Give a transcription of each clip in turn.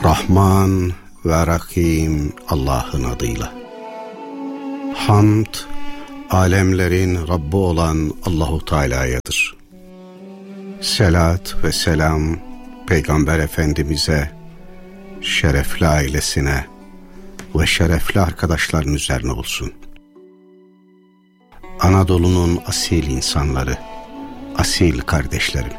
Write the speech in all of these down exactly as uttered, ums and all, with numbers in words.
Rahman ve Rahim Allah'ın adıyla. Hamd, alemlerin Rabbi olan Allahu Teala'yadır. Selat ve selam Peygamber Efendimiz'e, şerefli ailesine ve şerefli arkadaşların üzerine olsun. Anadolu'nun asil insanları, asil kardeşlerim.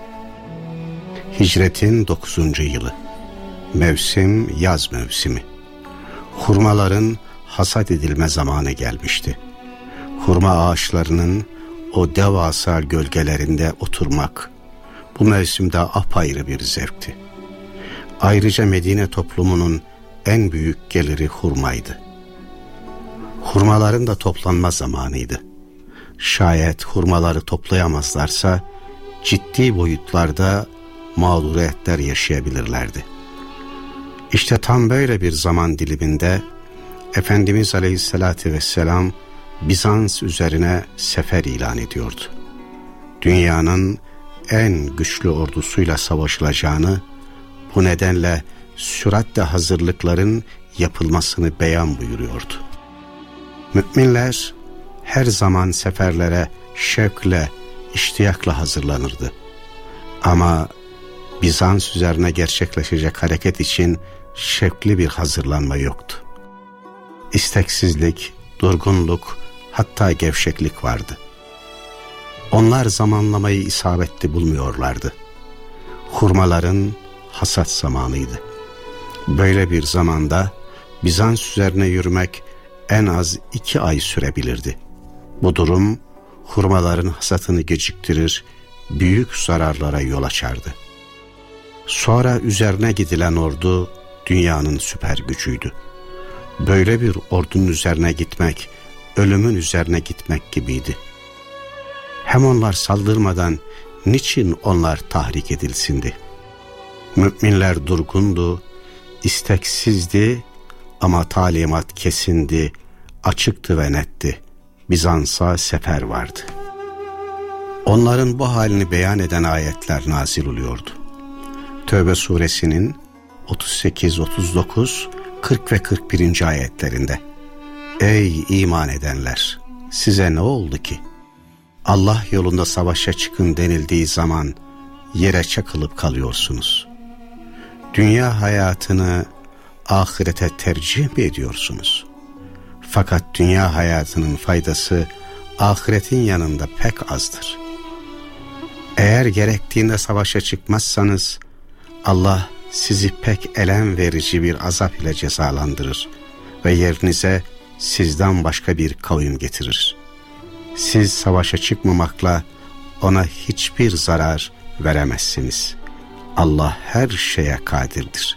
Hicretin dokuzuncu yılı. Mevsim yaz mevsimi. Hurmaların hasat edilme zamanı gelmişti. Hurma ağaçlarının o devasa gölgelerinde oturmak bu mevsimde apayrı bir zevkti. Ayrıca Medine toplumunun en büyük geliri hurmaydı. Hurmaların da toplanma zamanıydı. Şayet hurmaları toplayamazlarsa ciddi boyutlarda mağduriyetler yaşayabilirlerdi. İşte tam böyle bir zaman diliminde Efendimiz Aleyhisselatü Vesselam Bizans üzerine sefer ilan ediyordu. Dünyanın en güçlü ordusuyla savaşılacağını, bu nedenle süratle hazırlıkların yapılmasını beyan buyuruyordu. Müminler her zaman seferlere şevkle, iştiyakla hazırlanırdı. Ama Bizans üzerine gerçekleşecek hareket için şevkli bir hazırlanma yoktu. İsteksizlik, durgunluk, hatta gevşeklik vardı. Onlar zamanlamayı isabetli bulmuyorlardı. Hurmaların hasat zamanıydı. Böyle bir zamanda Bizans üzerine yürümek en az iki ay sürebilirdi. Bu durum hurmaların hasatını geciktirir, büyük zararlara yol açardı. Sonra üzerine gidilen ordu dünyanın süper gücüydü. Böyle bir ordunun üzerine gitmek, ölümün üzerine gitmek gibiydi. Hem onlar saldırmadan niçin onlar tahrik edilsindi? Müminler durgundu, isteksizdi ama talimat kesindi, açıktı ve netti. Bizans'a sefer vardı. Onların bu halini beyan eden ayetler nazil oluyordu. Tevbe suresinin otuz sekiz, otuz dokuz, kırk ve kırk birinci ayetlerinde: Ey iman edenler! Size ne oldu ki? Allah yolunda savaşa çıkın denildiği zaman yere çakılıp kalıyorsunuz. Dünya hayatını ahirete tercih mi ediyorsunuz? Fakat dünya hayatının faydası ahiretin yanında pek azdır. Eğer gerektiğinde savaşa çıkmazsanız Allah sizi pek elem verici bir azap ile cezalandırır ve yerinize sizden başka bir kavim getirir. Siz savaşa çıkmamakla ona hiçbir zarar veremezsiniz. Allah her şeye kadirdir.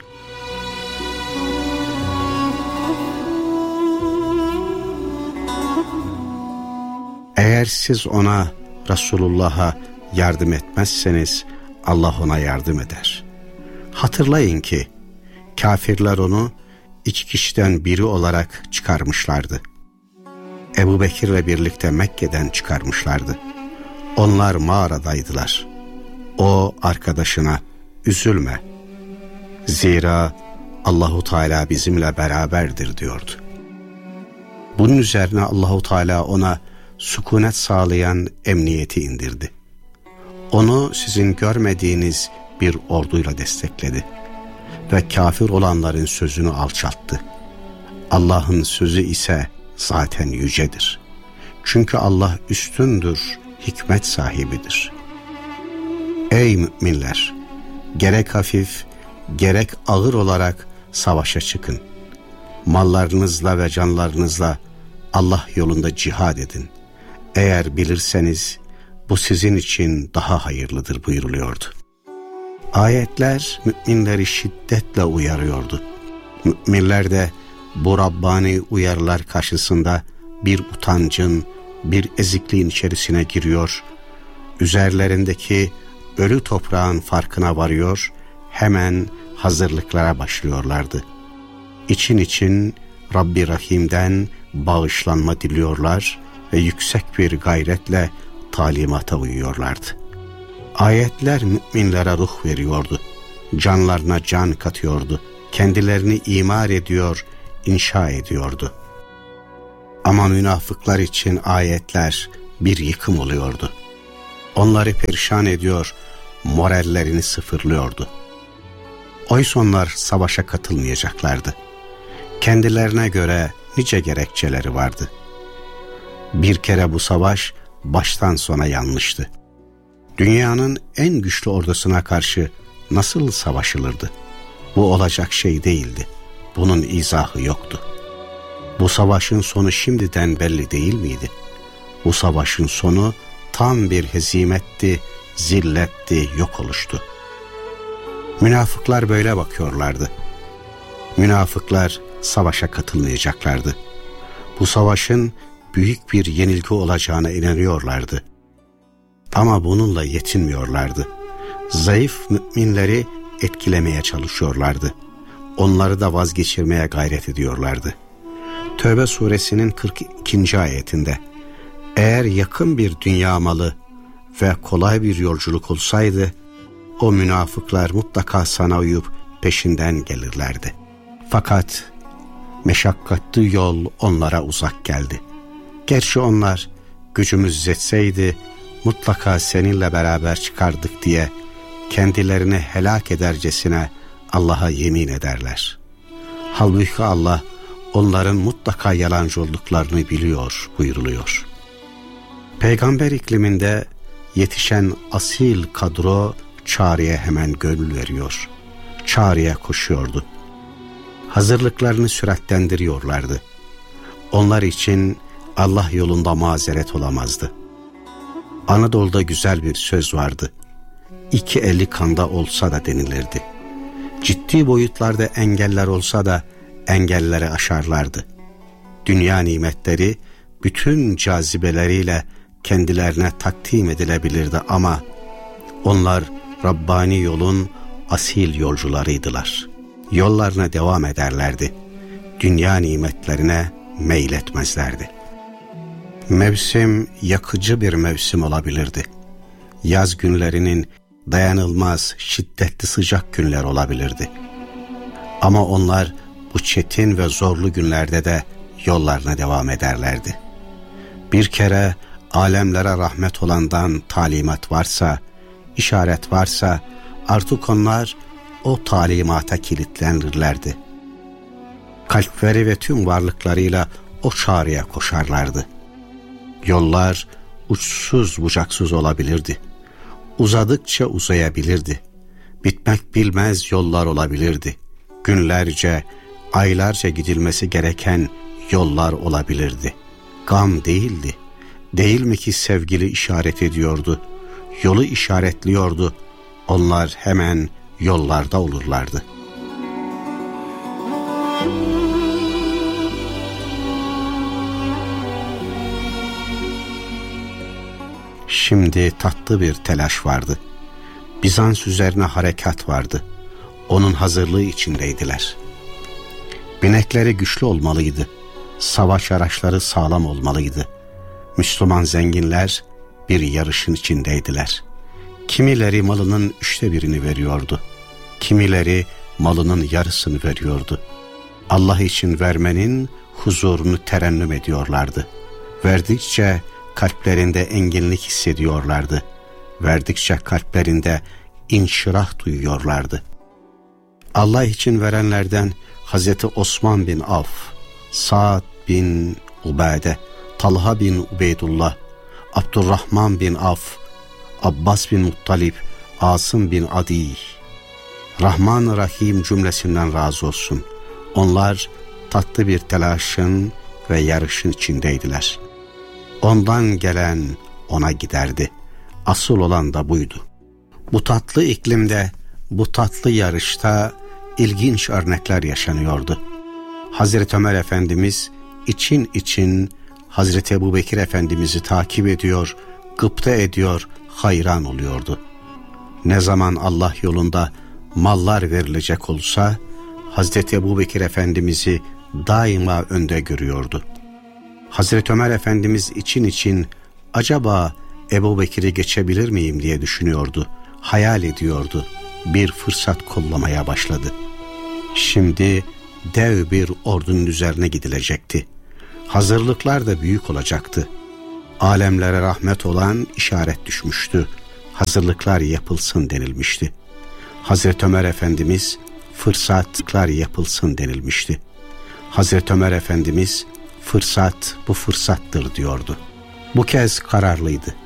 Eğer siz ona, Resulullah'a yardım etmezseniz Allah ona yardım eder. Hatırlayın ki kafirler onu iki kişiden biri olarak çıkarmışlardı. Ebu Bekir'le birlikte Mekke'den çıkarmışlardı. Onlar mağaradaydılar. O arkadaşına, üzülme, zira Allahu Teala bizimle beraberdir diyordu. Bunun üzerine Allahu Teala ona sükunet sağlayan emniyeti indirdi. Onu sizin görmediğiniz bir orduyla destekledi ve kafir olanların sözünü alçalttı. Allah'ın sözü ise zaten yücedir. Çünkü Allah üstündür, hikmet sahibidir. Ey müminler! Gerek hafif, gerek ağır olarak savaşa çıkın. Mallarınızla ve canlarınızla Allah yolunda cihad edin. Eğer bilirseniz bu sizin için daha hayırlıdır buyuruluyordu. Ayetler müminleri şiddetle uyarıyordu. Müminler de bu Rabbani uyarılar karşısında bir utancın, bir ezikliğin içerisine giriyor, üzerlerindeki ölü toprağın farkına varıyor, hemen hazırlıklara başlıyorlardı. İçin için Rabbi Rahim'den bağışlanma diliyorlar ve yüksek bir gayretle talimata uyuyorlardı. Ayetler müminlere ruh veriyordu, canlarına can katıyordu, kendilerini imar ediyor, inşa ediyordu. Ama münafıklar için ayetler bir yıkım oluyordu. Onları perişan ediyor, morallerini sıfırlıyordu. Oysa onlar savaşa katılmayacaklardı. Kendilerine göre nice gerekçeleri vardı. Bir kere bu savaş baştan sona yanlıştı. Dünyanın en güçlü ordusuna karşı nasıl savaşılırdı? Bu olacak şey değildi. Bunun izahı yoktu. Bu savaşın sonu şimdiden belli değil miydi? Bu savaşın sonu tam bir hezimetti, zilletti, yok oluştu. Münafıklar böyle bakıyorlardı. Münafıklar savaşa katılmayacaklardı. Bu savaşın büyük bir yenilgi olacağına inanıyorlardı. Ama bununla yetinmiyorlardı. Zayıf müminleri etkilemeye çalışıyorlardı. Onları da vazgeçirmeye gayret ediyorlardı. Tövbe suresinin kırk ikinci ayetinde, eğer yakın bir dünya malı ve kolay bir yolculuk olsaydı, o münafıklar mutlaka sana uyup peşinden gelirlerdi. Fakat meşakkatli yol onlara uzak geldi. Gerçi onlar gücümüz yetseydi mutlaka seninle beraber çıkardık diye kendilerini helak edercesine Allah'a yemin ederler. Halbuki Allah onların mutlaka yalancı olduklarını biliyor buyuruluyor. Peygamber ikliminde yetişen asil kadro çağrıya hemen gönül veriyor. Çağrıya koşuyordu. Hazırlıklarını süratlendiriyorlardı. Onlar için Allah yolunda mazeret olamazdı. Anadolu'da güzel bir söz vardı. İki eli kanda olsa da denilirdi. Ciddi boyutlarda engeller olsa da engelleri aşarlardı. Dünya nimetleri bütün cazibeleriyle kendilerine takdim edilebilirdi ama onlar Rabbani yolun asil yolcularıydılar. Yollarına devam ederlerdi. Dünya nimetlerine meyletmezlerdi. Mevsim yakıcı bir mevsim olabilirdi. Yaz günlerinin dayanılmaz, şiddetli sıcak günler olabilirdi. Ama onlar bu çetin ve zorlu günlerde de yollarına devam ederlerdi. Bir kere alemlere rahmet olandan talimat varsa, işaret varsa artık onlar o talimata kilitlenirlerdi. Kalpleri ve tüm varlıklarıyla o çağrıya koşarlardı. Yollar uçsuz bucaksız olabilirdi. Uzadıkça uzayabilirdi. Bitmek bilmez yollar olabilirdi. Günlerce, aylarca gidilmesi gereken yollar olabilirdi. Gam değildi. Değil mi ki sevgili işaret ediyordu, yolu işaretliyordu. Onlar hemen yollarda olurlardı. Şimdi tatlı bir telaş vardı. Bizans üzerine harekat vardı. Onun hazırlığı içindeydiler. Binekleri güçlü olmalıydı. Savaş araçları sağlam olmalıydı. Müslüman zenginler bir yarışın içindeydiler. Kimileri malının üçte birini veriyordu. Kimileri malının yarısını veriyordu. Allah için vermenin huzurunu terennüm ediyorlardı. Verdikçe kalplerinde enginlik hissediyorlardı. Verdikçe kalplerinde inşirah duyuyorlardı. Allah için verenlerden Hazreti Osman bin Avf, Sa'd bin Ubade, Talha bin Ubeydullah, Abdurrahman bin Avf, Abbas bin Muttalib, Asım bin Adi, Rahman Rahim cümlesinden razı olsun. Onlar tatlı bir telaşın ve yarışın içindeydiler. Ondan gelen ona giderdi. Asıl olan da buydu. Bu tatlı iklimde, bu tatlı yarışta ilginç örnekler yaşanıyordu. Hazreti Ömer Efendimiz için için Hazreti Ebubekir Efendimiz'i takip ediyor, gıpta ediyor, hayran oluyordu. Ne zaman Allah yolunda mallar verilecek olsa Hazreti Ebubekir Efendimiz'i daima önde görüyordu. Hazreti Ömer Efendimiz için için acaba Ebubekir'i geçebilir miyim diye düşünüyordu, hayal ediyordu. Bir fırsat kollamaya başladı. Şimdi dev bir ordunun üzerine gidilecekti. Hazırlıklar da büyük olacaktı. Alemlere rahmet olan işaret düşmüştü. Hazırlıklar yapılsın denilmişti. Hazreti Ömer Efendimiz fırsatlar yapılsın denilmişti. Hazreti Ömer Efendimiz fırsat bu fırsattır diyordu. Bu kez kararlıydı.